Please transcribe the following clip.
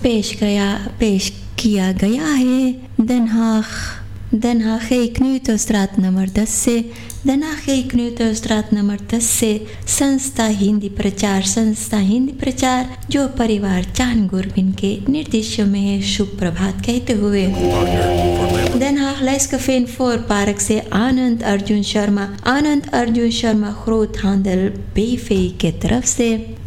पेश किया गया है Den Haag Knutenstraat nummer 10 से Den Haag Knutenstraat nummer 10 से संस्था हिंदी प्रचार जो परिवार चान गुरबिन के निर्देशों में है। शुभ प्रभात कहते हुए Den Haag Leeskeveen voor Park से आनंद Arjun Sharma growth handle BV के तरफ से